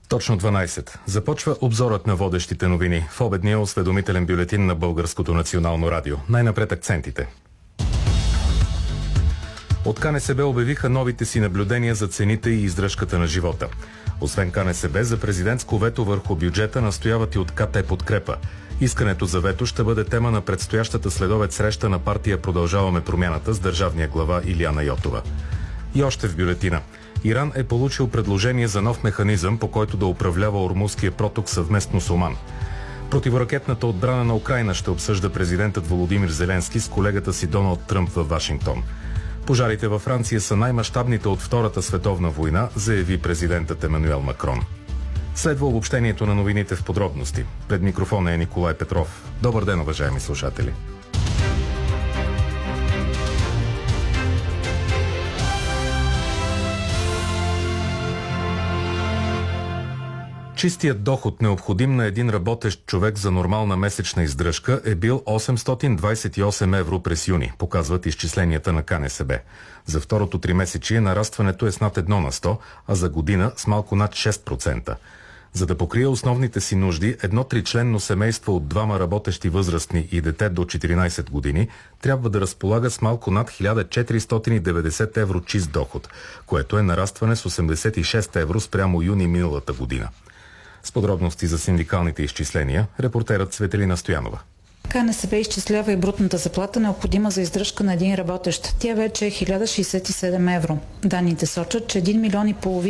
Точно 12. Започва обзорът на водещите новини в обедния осведомителен бюлетин на Българското национално радио. Най-напред акцентите. От КНСБ обявиха новите си наблюдения за цените и издръжката на живота. Освен КНСБ, за президентско вето върху бюджета настояват и от КТ Подкрепа. Искането за вето ще бъде тема на предстоящата следобед среща на партия Продължаваме промяната с държавния глава Илияна Йотова. И още в бюлетина. Иран е получил предложение за нов механизъм, по който да управлява Ормузския проток съвместно с Оман. Противоракетната отбрана на Украйна ще обсъжда президентът Володимир Зеленски с колегата си Доналд Тръмп във Вашингтон. Пожарите във Франция са най-мащабните от Втората световна война, заяви президентът Емануел Макрон. Следва обобщението на новините в подробности. Пред микрофона е Николай Петров. Добър ден, уважаеми слушатели! Чистият доход, необходим на един работещ човек за нормална месечна издръжка, е бил 828 евро през юни, показват изчисленията на КНСБ. За второто тримесечие нарастването е с над 1 на 100, а за година с малко над 6%. За да покрие основните си нужди, едно тричленно семейство от двама работещи възрастни и дете до 14 години трябва да разполага с малко над 1490 евро чист доход, което е нарастване с 86 евро спрямо юни миналата година. С подробности за синдикалните изчисления, репортерът Цветелина Стоянова. КНСБ изчислява и брутната заплата, необходима за издръжка на един работещ. Тя вече е 1067 евро. Данните сочат, че 1,5 милиона